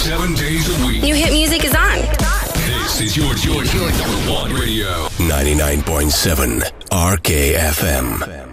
7 days a week. New hit music is on. This is your number one radio. 99.7 RKFM.